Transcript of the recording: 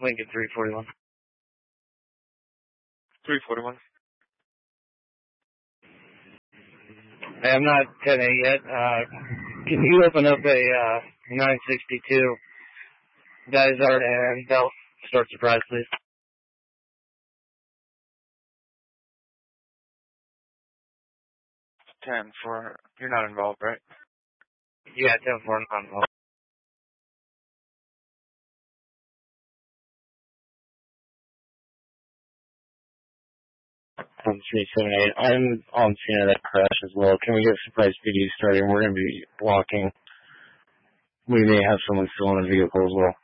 Lincoln 341. 341. Hey, I'm not 10-8 yet. Can you open up a 962 Dysart and Belt Start Surprise, please? 10 for... You're not involved, right? Yeah, 10-4, not involved. 1378. I'm on scene of that crash as well. Can we get surprise PD starting? We're going to be blocking. We may have someone still in the vehicle as well.